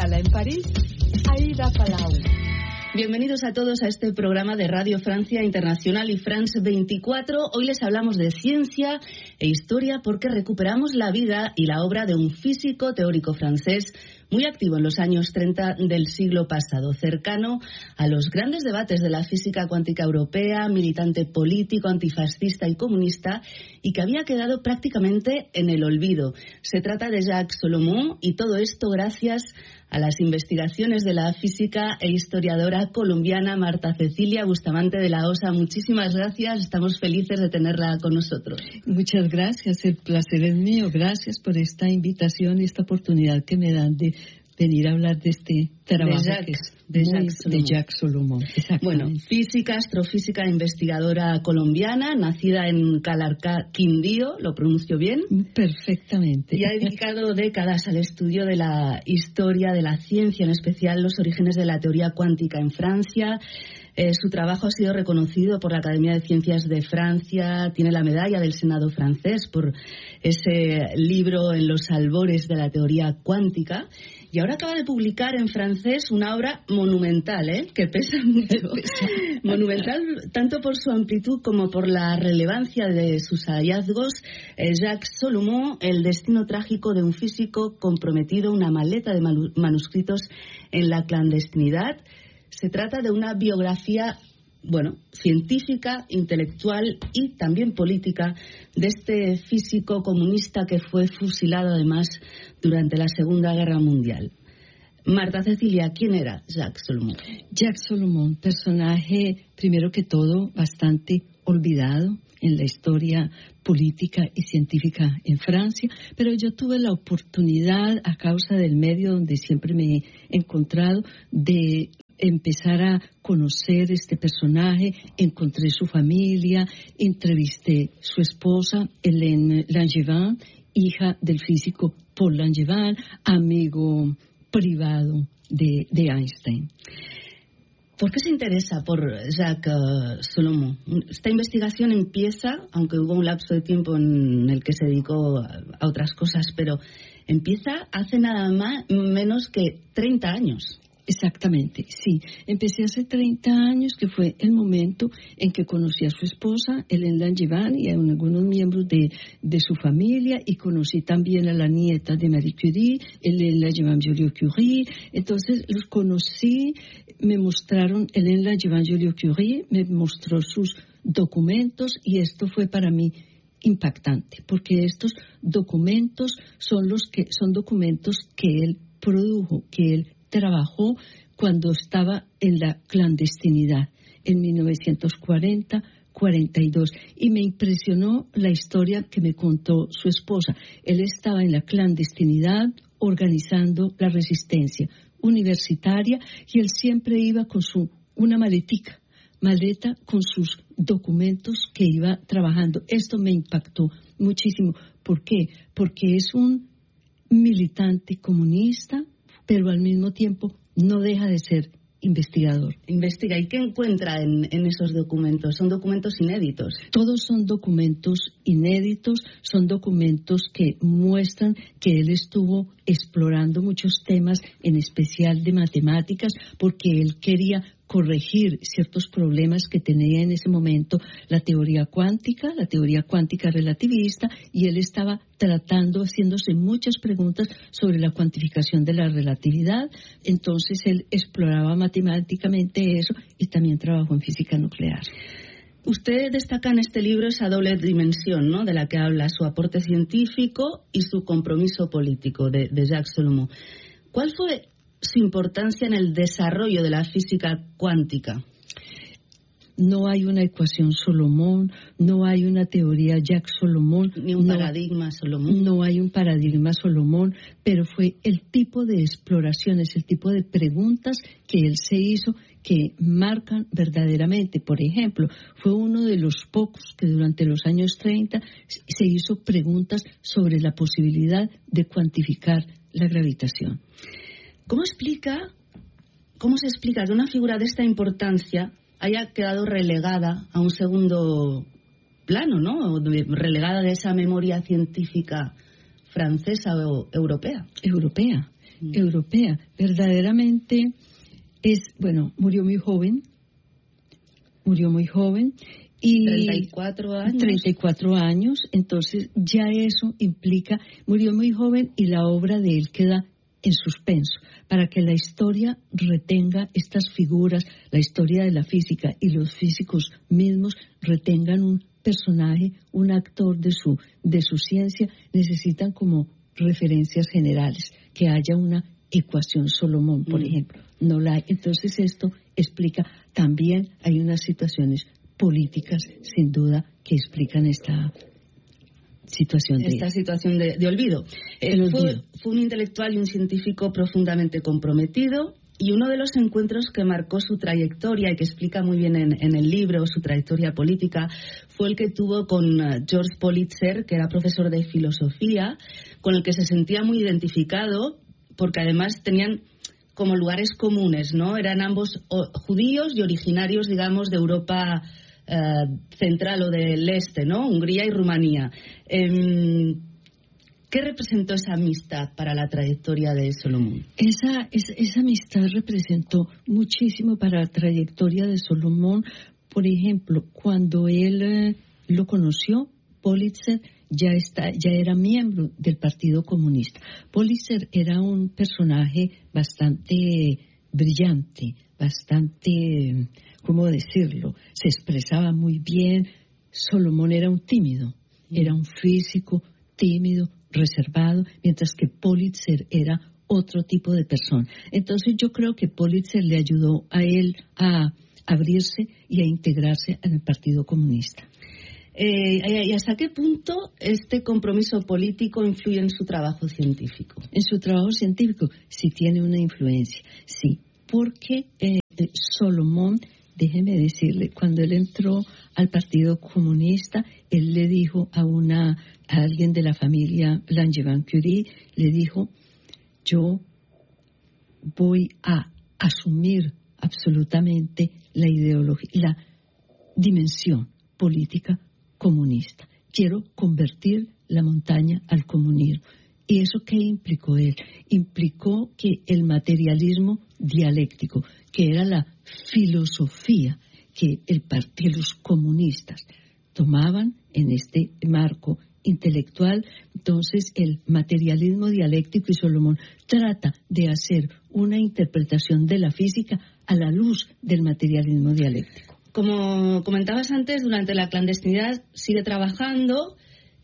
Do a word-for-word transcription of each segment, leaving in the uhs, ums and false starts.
escala en París, Aida Palau. Bienvenidos a todos a este programa de Radio Francia Internacional y France veinticuatro. Hoy les hablamos de ciencia e historia porque recuperamos la vida y la obra de un físico teórico francés muy activo en los años treinta del siglo pasado, cercano a los grandes debates de la física cuántica europea, militante político, antifascista y comunista, y que había quedado prácticamente en el olvido. Se trata de Jacques Solomon, y todo esto gracias a las investigaciones de la física e historiadora colombiana Marta Cecilia Bustamante de la Osa. Muchísimas gracias, estamos felices de tenerla con nosotros. Muchas gracias, el placer es mío. Gracias por esta invitación y esta oportunidad que me dan de venir a hablar de este trabajo de Jacques, que es de Jacques Solomon. De Jacques Solomon. Bueno, física, astrofísica, investigadora colombiana, nacida en Calarcá, Quindío, ¿lo pronuncio bien? Perfectamente. Y ha dedicado décadas al estudio de la historia de la ciencia, en especial los orígenes de la teoría cuántica en Francia. Eh, su trabajo ha sido reconocido por la Academia de Ciencias de Francia, tiene la medalla del Senado francés por ese libro En los albores de la teoría cuántica, y ahora acaba de publicar en francés una obra monumental, ¿eh? que pesa mucho. Monumental tanto por su amplitud como por la relevancia de sus hallazgos. eh, Jacques Solomon, el destino trágico de un físico comprometido, una maleta de manu- manuscritos en la clandestinidad. Se trata de una biografía, bueno, científica, intelectual y también política de este físico comunista que fue fusilado además durante la Segunda Guerra Mundial. Marta Cecilia, ¿quién era Jacques Solomon? Jacques Solomon, personaje, primero que todo, bastante olvidado en la historia política y científica en Francia, pero yo tuve la oportunidad, a causa del medio donde siempre me he encontrado, de empezar a conocer este personaje. Encontré su familia, entrevisté su esposa, Hélène Langevin, hija del físico Paul Langevin, amigo privado de, de Einstein. ¿Por qué se interesa por Jacques uh, Solomon? Esta investigación empieza, aunque hubo un lapso de tiempo en el que se dedicó a, a otras cosas, pero empieza hace nada más menos que treinta años. Exactamente, sí. Empecé hace treinta años, que fue el momento en que conocí a su esposa, Hélène Langevin, y a algunos miembros de, de su familia, y conocí también a la nieta de Marie Curie, Hélène Langevin-Joliot-Curie. Entonces los conocí, me mostraron, Hélène Langevin-Joliot-Curie me mostró sus documentos, y esto fue para mí impactante, porque estos documentos son los que son documentos que él produjo, que él trabajó cuando estaba en la clandestinidad en mil novecientos cuarenta cuarenta y dos, y me impresionó la historia que me contó su esposa. Él estaba en la clandestinidad organizando la resistencia universitaria, y él siempre iba con su una maletica, maleta con sus documentos que iba trabajando. Esto me impactó muchísimo. ¿Por qué? Porque es un militante comunista, pero al mismo tiempo no deja de ser investigador. Investiga. ¿Y qué encuentra en, en esos documentos? Son documentos inéditos. Todos son documentos inéditos, son documentos que muestran que él estuvo explorando muchos temas, en especial de matemáticas, porque él quería corregir ciertos problemas que tenía en ese momento la teoría cuántica, la teoría cuántica relativista, y él estaba tratando, haciéndose muchas preguntas sobre la cuantificación de la relatividad. Entonces él exploraba matemáticamente eso, y también trabajó en física nuclear. Usted destaca en este libro esa doble dimensión, ¿no?, de la que habla, su aporte científico y su compromiso político de, de Jacques Solomon. ¿Cuál fue su importancia en el desarrollo de la física cuántica? No hay una ecuación Solomon, no hay una teoría Jacques Solomon. Ni un no, paradigma Solomon. No hay un paradigma Solomon, pero fue el tipo de exploraciones, el tipo de preguntas que él se hizo que marcan verdaderamente. Por ejemplo, fue uno de los pocos que durante los años treinta se hizo preguntas sobre la posibilidad de cuantificar la gravitación. ¿Cómo explica, cómo se explica que una figura de esta importancia haya quedado relegada a un segundo plano, ¿no? Relegada de esa memoria científica francesa o europea? Europea. mm. europea. Verdaderamente es, bueno, murió muy joven, murió muy joven. Y treinta y cuatro años. treinta y cuatro años, entonces ya eso implica, murió muy joven y la obra de él queda en suspenso, para que la historia retenga estas figuras, la historia de la física y los físicos mismos retengan un personaje, un actor de su, de su ciencia, necesitan como referencias generales, que haya una ecuación Solomón, por mm. ejemplo, no la hay. Entonces esto explica, también hay unas situaciones políticas, sin duda, que explican esta situación de, esta situación de, de olvido. Él fue, fue un intelectual y un científico profundamente comprometido, y uno de los encuentros que marcó su trayectoria y que explica muy bien en, en el libro su trayectoria política fue el que tuvo con George Politzer, que era profesor de filosofía, con el que se sentía muy identificado, porque además tenían como lugares comunes, ¿no? Eran ambos o, judíos y originarios, digamos, de Europa Uh, central o del este, ¿no? Hungría y Rumanía. Eh, ¿Qué representó esa amistad para la trayectoria de Solomón? Esa, esa, esa amistad representó muchísimo para la trayectoria de Solomón. Por ejemplo, cuando él eh, lo conoció, Politzer ya, está, ya era miembro del Partido Comunista. Politzer era un personaje bastante brillante, bastante, ¿cómo decirlo? Se expresaba muy bien. Solomón era un tímido, era un físico tímido, reservado, mientras que Politzer era otro tipo de persona. Entonces yo creo que Politzer le ayudó a él a abrirse y a integrarse en el Partido Comunista. Eh, ¿Y hasta qué punto este compromiso político influye en su trabajo científico? En su trabajo científico sí tiene una influencia, sí. Porque eh, Solomón, déjeme decirle, cuando él entró al Partido Comunista, él le dijo a una a alguien de la familia Langevin-Curie, le dijo, yo voy a asumir absolutamente la ideología, la dimensión política comunista. Quiero convertir la montaña al comunismo. ¿Y eso qué implicó él? Implicó que el materialismo dialéctico, que era la filosofía que el partido, los comunistas tomaban en este marco intelectual, entonces el materialismo dialéctico, y Solomón trata de hacer una interpretación de la física a la luz del materialismo dialéctico. Como comentabas antes, durante la clandestinidad sigue trabajando.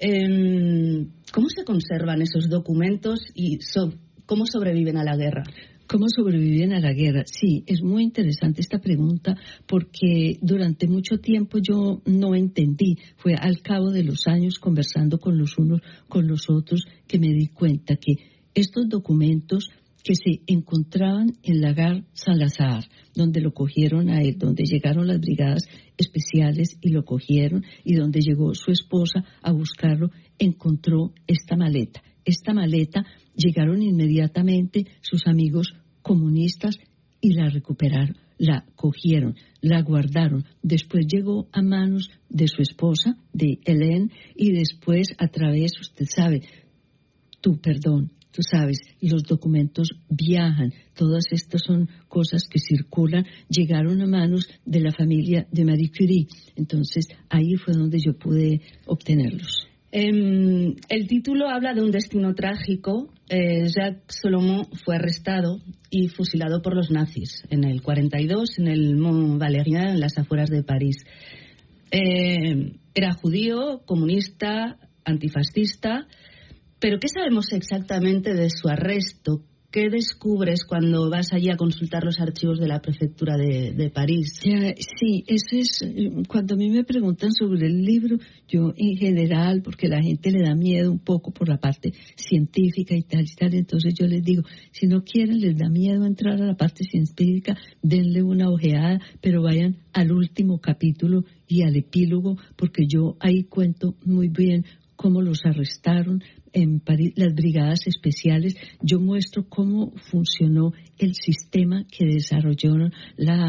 Eh, ¿Cómo se conservan esos documentos y so, cómo sobreviven a la guerra? ¿Cómo sobreviven a la guerra? Sí, es muy interesante esta pregunta porque durante mucho tiempo yo no entendí. Fue al cabo de los años conversando con los unos con los otros que me di cuenta que estos documentos que se encontraban en Lagar Salazar, donde lo cogieron a él, donde llegaron las brigadas especiales y lo cogieron, y donde llegó su esposa a buscarlo, encontró esta maleta. Esta maleta llegaron inmediatamente sus amigos comunistas y la recuperaron, la cogieron, la guardaron. Después llegó a manos de su esposa, de Hélène, y después a través, usted sabe, tu perdón, tú sabes, los documentos viajan, todas estas son cosas que circulan, llegaron a manos de la familia de Marie Curie. Entonces, ahí fue donde yo pude obtenerlos. Eh, el título habla de un destino trágico. Eh, Jacques Solomon fue arrestado y fusilado por los nazis en el cuarenta y dos en el Mont Valérien, en las afueras de París. Eh, era judío, comunista, antifascista. Pero ¿qué sabemos exactamente de su arresto? ¿Qué descubres cuando vas allí a consultar los archivos de la prefectura de, de París? Ya, sí, eso es, cuando a mí me preguntan sobre el libro, yo en general, porque la gente le da miedo un poco por la parte científica y tal y tal, entonces yo les digo, si no quieren, les da miedo entrar a la parte científica, denle una ojeada, pero vayan al último capítulo y al epílogo, porque yo ahí cuento muy bien cómo los arrestaron en París, las brigadas especiales. Yo muestro cómo funcionó el sistema que desarrolló la,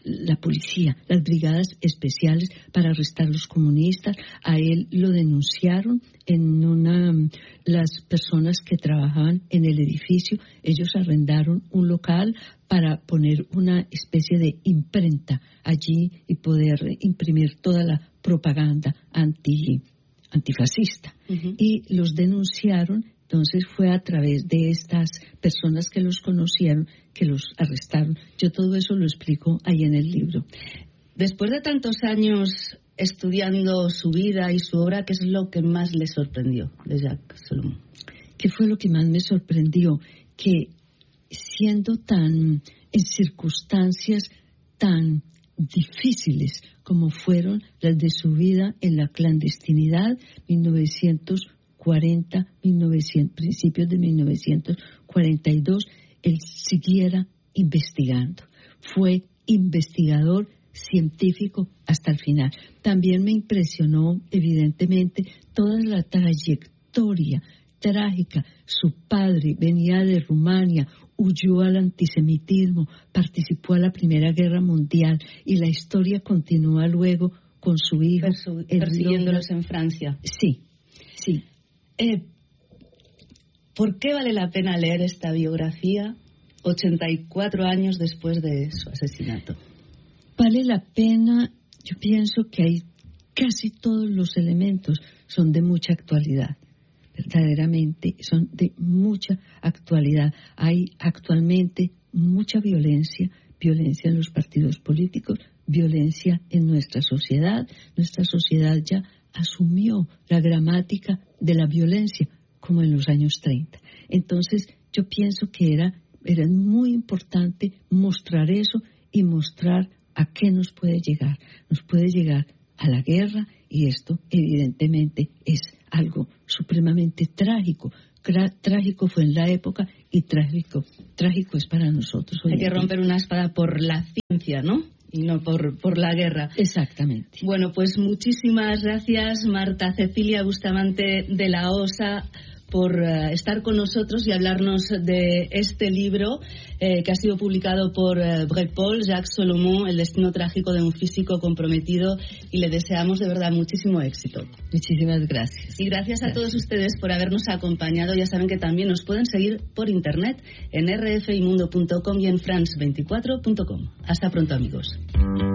la policía, las brigadas especiales para arrestar a los comunistas. A él lo denunciaron en una, las personas que trabajaban en el edificio, ellos arrendaron un local para poner una especie de imprenta allí y poder imprimir toda la propaganda anti, antifascista. Uh-huh. Y los denunciaron. Entonces fue a través de estas personas que los conocieron que los arrestaron. Yo todo eso lo explico ahí en el libro. Después de tantos años estudiando su vida y su obra, ¿qué es lo que más le sorprendió de Jacques Salomon? ¿Qué fue lo que más me sorprendió? Que siendo tan, en circunstancias tan difíciles como fueron las de su vida en la clandestinidad, mil novecientos cuarenta, mil novecientos, principios de mil novecientos cuarenta y dos, él siguiera investigando. Fue investigador científico hasta el final. También me impresionó, evidentemente, toda la trayectoria trágica. Su padre venía de Rumania, huyó al antisemitismo, participó a la Primera Guerra Mundial y la historia continúa luego con su hijo. Persu- persiguiéndolos en Francia. Sí, sí. Eh, ¿Por qué vale la pena leer esta biografía ochenta y cuatro años después de su asesinato? Vale la pena, yo pienso que hay casi todos los elementos son de mucha actualidad, verdaderamente son de mucha actualidad. Hay actualmente mucha violencia, violencia en los partidos políticos, violencia en nuestra sociedad. Nuestra sociedad ya asumió la gramática de la violencia como en los años treinta. Entonces yo pienso que era, era muy importante mostrar eso y mostrar a qué nos puede llegar. Nos puede llegar a la guerra y esto evidentemente es algo supremamente trágico. Cra- trágico fue en la época y trágico, trágico es para nosotros. Hay que romper una espada por la ciencia, ¿no? Y no por, por la guerra. Exactamente. Bueno, pues muchísimas gracias, Marta Cecilia Bustamante de la OSA, por uh, estar con nosotros y hablarnos de este libro eh, que ha sido publicado por uh, Brepols, Jacques Salomon, El destino trágico de un físico comprometido, y le deseamos de verdad muchísimo éxito. Muchísimas gracias. Y gracias, gracias a todos ustedes por habernos acompañado. Ya saben que también nos pueden seguir por internet en r f i mundo punto com y en france veinticuatro punto com. Hasta pronto, amigos.